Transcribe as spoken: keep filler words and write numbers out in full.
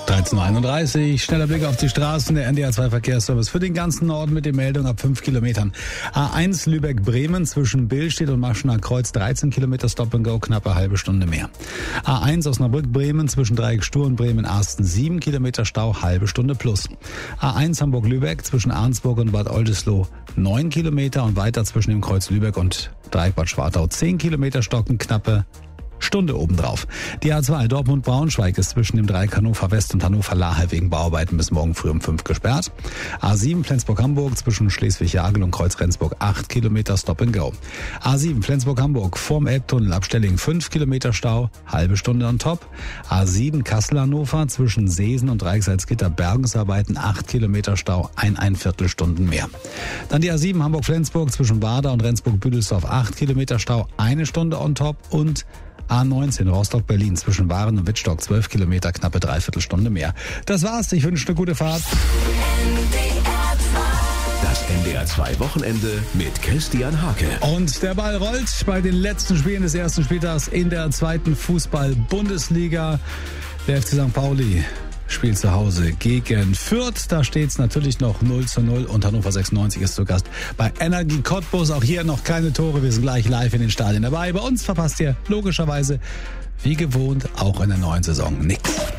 dreizehn Uhr einunddreißig, schneller Blick auf die Straßen, der N D R zwei Verkehrsservice für den ganzen Norden mit der Meldung ab fünf Kilometern. A eins Lübeck-Bremen zwischen Billstedt und Maschener Kreuz dreizehn Kilometer Stop and Go, knappe halbe Stunde mehr. A eins Osnabrück-Bremen zwischen Dreieck Stur und Bremen-Arsten sieben Kilometer Stau, halbe Stunde plus. A eins Hamburg-Lübeck zwischen Arnsburg und Bad Oldesloe neun Kilometer und weiter zwischen dem Kreuz Lübeck und Dreieck Bad Schwartau zehn Kilometer Stocken, knappe Stunde obendrauf. Die A zwei Dortmund-Braunschweig ist zwischen dem Dreieck Hannover West und Hannover Lahe wegen Bauarbeiten bis morgen früh um fünf gesperrt. A sieben Flensburg-Hamburg zwischen Schleswig-Jagel und Kreuz Rendsburg acht Kilometer Stop and Go. A sieben Flensburg-Hamburg vorm Elbtunnel ab Stelling fünf Kilometer Stau, halbe Stunde on top. A sieben Kassel-Hannover zwischen Seesen und Dreieck Salzgitter Bergungsarbeiten acht Kilometer Stau, ein ein Viertelstunden mehr. Dann die A sieben Hamburg-Flensburg zwischen Warder und Rendsburg-Büdelsdorf acht Kilometer Stau, eine Stunde on top und A neunzehn Rostock-Berlin zwischen Waren und Wittstock zwölf Kilometer, knappe Dreiviertelstunde mehr. Das war's, ich wünsche eine gute Fahrt. Das N D R zwei Wochenende mit Christian Hake. Und der Ball rollt bei den letzten Spielen des ersten Spieltags in der zweiten Fußball-Bundesliga. Der F C Sankt Pauli spielt zu Hause gegen Fürth. Da steht es natürlich noch null zu null und Hannover sechsundneunzig ist zu Gast bei Energie Cottbus. Auch hier noch keine Tore. Wir sind gleich live in den Stadien dabei. Bei uns verpasst ihr logischerweise wie gewohnt auch in der neuen Saison nichts.